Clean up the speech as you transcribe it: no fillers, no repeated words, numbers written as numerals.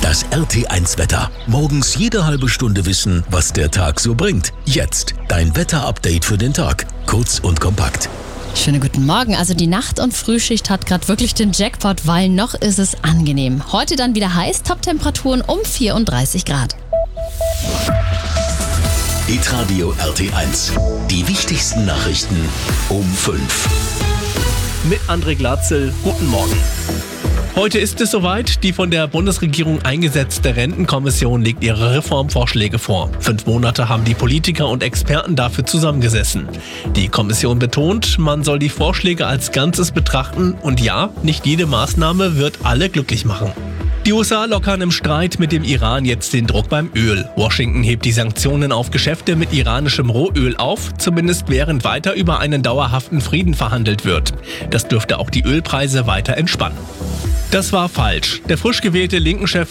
Das RT1 Wetter. Morgens jede halbe Stunde wissen, was der Tag so bringt. Jetzt dein Wetterupdate für den Tag. Kurz und kompakt. Schönen guten Morgen. Also die Nacht- und Frühschicht hat gerade wirklich den Jackpot, weil noch ist es angenehm. Heute dann wieder heiß, Top-Temperaturen um 34 Grad. Hitradio RT1. Die wichtigsten Nachrichten um 5. Mit André Glatzel, guten Morgen. Heute ist es soweit. Die von der Bundesregierung eingesetzte Rentenkommission legt ihre Reformvorschläge vor. 5 Monate haben die Politiker und Experten dafür zusammengesessen. Die Kommission betont, man soll die Vorschläge als Ganzes betrachten und ja, nicht jede Maßnahme wird alle glücklich machen. Die USA lockern im Streit mit dem Iran jetzt den Druck beim Öl. Washington hebt die Sanktionen auf Geschäfte mit iranischem Rohöl auf, zumindest während weiter über einen dauerhaften Frieden verhandelt wird. Das dürfte auch die Ölpreise weiter entspannen. Das war falsch. Der frisch gewählte Linken-Chef